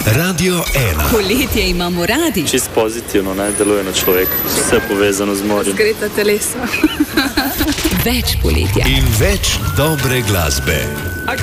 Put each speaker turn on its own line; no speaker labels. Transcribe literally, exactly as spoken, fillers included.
Radio ena.
Poletje imamo radi.
Čist pozitivno, naj deluje na človeka. Vse povezano z morjem.
Zgreta telesa.
Več poletja.
In več dobre glasbe.